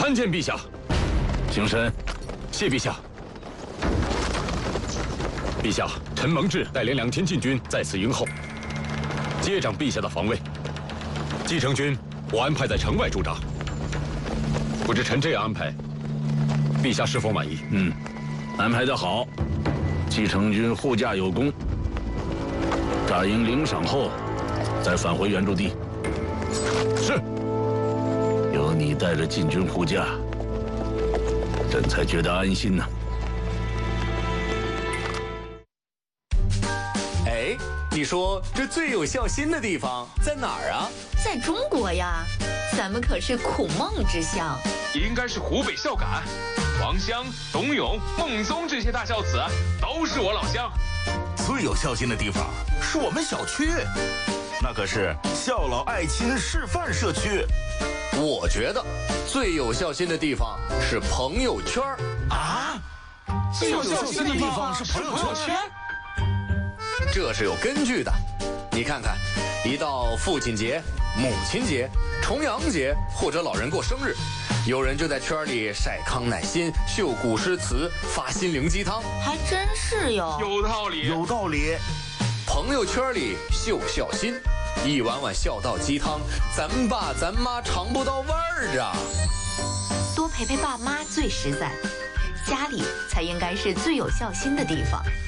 参见陛下。 请神。 谢陛下。陛下，陈蒙志带领2000禁军在此迎候，接掌陛下的防卫。继承军我安排在城外驻扎。不知臣这样安排，陛下是否满意？ 安排得好。继承军护驾有功，扎营领赏后，再返回原驻地。 是。 有你带着禁军护驾，朕才觉得安心呢。 哎，你说这最有孝心的地方在哪儿啊？ 在中国呀，咱们可是苦梦之乡。 应该是湖北孝感，王襄、董永、孟宗这些大孝子都是我老乡。 最有孝心的地方是我们小区，那可是孝老爱亲示范社区。 我觉得最有孝心的地方是朋友圈啊！最有孝心的地方是朋友圈， 这是有根据的。你看看，一到父亲节、母亲节、重阳节或者老人过生日，有人就在圈里晒康乃馨、秀古诗词、发心灵鸡汤， 还真是哟。 有道理， 有道理。 朋友圈里秀孝心，一碗碗孝道鸡汤，咱爸咱妈尝不到味儿啊。 多陪陪爸妈最实在，家里才应该是最有孝心的地方。